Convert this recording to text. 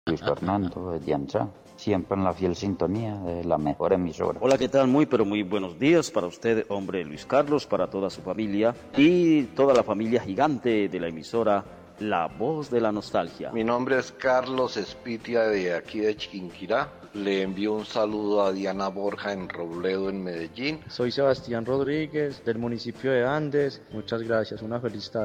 Luis Fernando de Dianza, siempre en la fiel sintonía de la mejor emisora. Hola, ¿qué tal? Muy, pero muy buenos días para usted, hombre Luis Carlos, para toda su familia y toda la familia gigante de la emisora La Voz de la Nostalgia. Mi nombre es Carlos Espitia de aquí de Chiquinquirá. Le envío un saludo a Diana Borja en Robledo, en Medellín. Soy Sebastián Rodríguez del municipio de Andes. Muchas gracias, una feliz tarde.